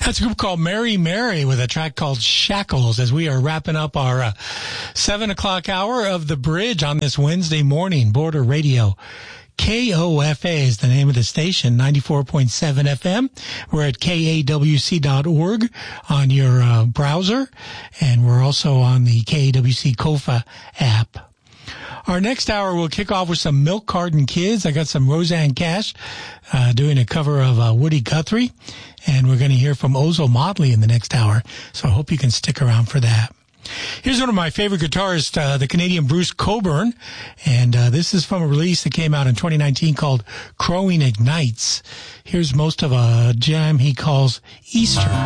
That's a group called Mary Mary with a track called Shackles as we are wrapping up our 7 o'clock hour of The Bridge on this Wednesday morning. Border Radio. KOFA is the name of the station, 94.7 FM. We're at kawc.org on your browser, and we're also on the KAWC KOFA app. Our next hour, we'll kick off with some Milk Carton Kids. I got some Roseanne Cash doing a cover of Woody Guthrie, and we're going to hear from Ozo Motley in the next hour, so I hope you can stick around for that. Here's one of my favorite guitarists, the Canadian Bruce Cockburn, and this is from a release that came out in 2019 called Crowing Ignites. Here's most of a jam he calls Easter.